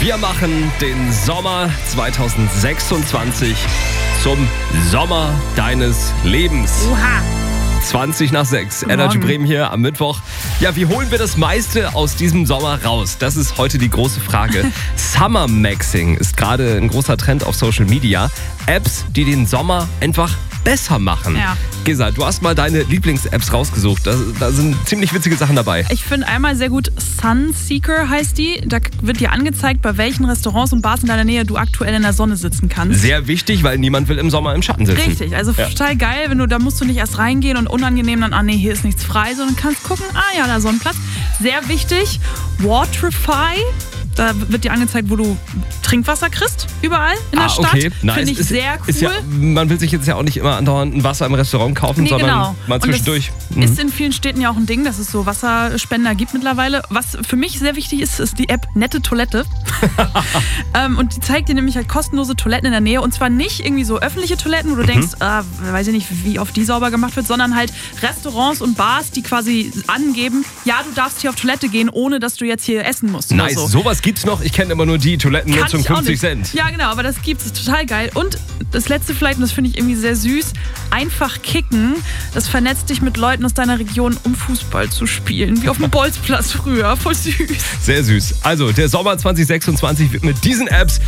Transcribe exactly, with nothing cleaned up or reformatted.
Wir machen den Sommer zwanzig sechsundzwanzig zum Sommer deines Lebens. Oha. zwanzig nach sechs. Guten Energy Morgen. Bremen hier am Mittwoch. Ja, wie holen wir das meiste aus diesem Sommer raus? Das ist heute die große Frage. Summer Maxing ist gerade ein großer Trend auf Social Media. Apps, die den Sommer einfach besser machen. Ja. Gesa, du hast mal deine Lieblings-Apps rausgesucht. Da, da sind ziemlich witzige Sachen dabei. Ich finde einmal sehr gut Sunseeker heißt die. Da wird dir angezeigt, bei welchen Restaurants und Bars in deiner Nähe du aktuell in der Sonne sitzen kannst. Sehr wichtig, weil niemand will im Sommer im Schatten sitzen. Richtig, also Ja. total geil, wenn du, da musst du nicht erst reingehen und unangenehm dann, ah nee, hier ist nichts frei, sondern kannst gucken, ah ja, da Sonnenplatz. Sehr wichtig, Waterify. Da wird dir angezeigt, wo du Trinkwasser kriegst, überall in der ah, Stadt. okay. Nice. Finde ich ist, sehr cool. Ist ja, man will sich jetzt ja auch nicht immer andauernd ein Wasser im Restaurant kaufen, Nee, sondern genau. mal Und zwischendurch. das Mhm. ist in vielen Städten ja auch ein Ding, dass es so Wasserspender gibt mittlerweile. Was für mich sehr wichtig ist, ist die App Nette Toilette. ähm, und die zeigt dir nämlich halt kostenlose Toiletten in der Nähe. Und zwar nicht irgendwie so öffentliche Toiletten, wo du Mhm. denkst, ah, weiß ich nicht, wie oft die sauber gemacht wird, sondern halt Restaurants und Bars, die quasi angeben, ja, du darfst hier auf Toilette gehen, ohne dass du jetzt hier essen musst. oder Nice, so. sowas gibt's noch. Ich kenne immer nur die Toiletten nur Kann zum ich auch fünfzig nicht. Cent. Ja, genau, aber das gibt es total geil. Und das letzte vielleicht, und das finde ich irgendwie sehr süß, einfach kicken. Das vernetzt dich mit Leuten aus deiner Region, um Fußball zu spielen. Wie auf dem Bolzplatz früher. Voll süß. Sehr süß. Also, der Sommer zwanzig sechsundzwanzig wird mit diesen Apps